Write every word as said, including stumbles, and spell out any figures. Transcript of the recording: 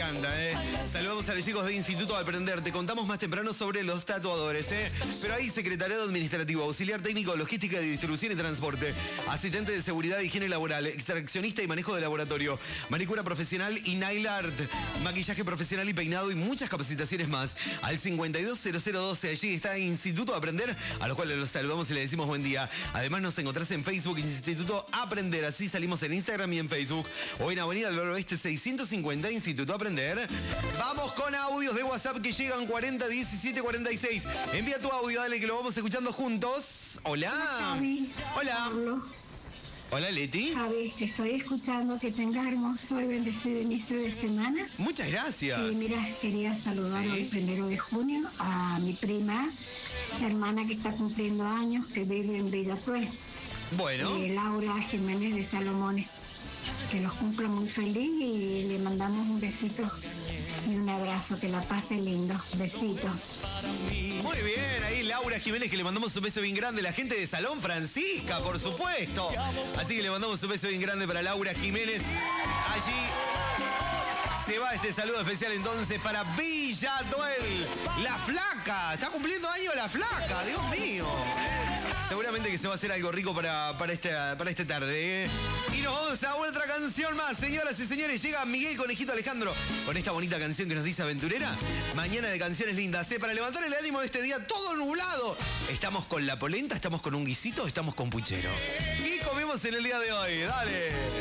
encanta, ¿eh? Saludamos a los chicos de Instituto Aprender. Te contamos más temprano sobre los tatuadores, ¿eh? Pero ahí, secretariado administrativo, auxiliar técnico, logística de distribución y transporte, asistente de seguridad e higiene laboral, extraccionista y manejo de laboratorio, manicura profesional y nail art, maquillaje profesional y peinado y muchas capacitaciones más. Al cincuenta y dos cero cero doce, allí está Instituto Aprender, a los cuales los saludamos y les decimos buen día. Además nos encontrás en Facebook, Instituto Aprender, así salimos en Instagram y en Facebook. O en Avenida del Oeste seiscientos cincuenta, Instituto Aprender. Vamos con audios de WhatsApp que llegan cuarenta diecisiete cuarenta y seis. Envía tu audio, dale, que lo vamos escuchando juntos. Hola. Hola, Javi. Hola. Pablo. Hola, Leti. Javi, te estoy escuchando. Que tengas hermoso y bendecido inicio de semana. Muchas gracias. Y mira, quería saludar Sí. hoy, primero de junio, a mi prima, la hermana que está cumpliendo años, que vive en Villatuel. Bueno. Eh, Laura Jiménez de Salomones. Que los cumpla muy feliz y le mandamos un besito y un abrazo. Que la pase lindo. Besitos. Muy bien, ahí Laura Jiménez, que le mandamos un beso bien grande. La gente de Salón Francisca, por supuesto. Así que le mandamos un beso bien grande para Laura Jiménez. Allí se va este saludo especial entonces para Villatuel. La Flaca, está cumpliendo años la Flaca, Dios mío. Seguramente que se va a hacer algo rico para, para, esta, para esta tarde, ¿eh? Y nos vamos a otra canción más, señoras y señores. Llega Miguel Conejito Alejandro con esta bonita canción que nos dice Aventurera. Mañana de canciones lindas, ¿eh? Para levantar el ánimo de este día todo nublado. Estamos con la polenta, estamos con un guisito, estamos con puchero. ¿Qué comemos en el día de hoy? Dale.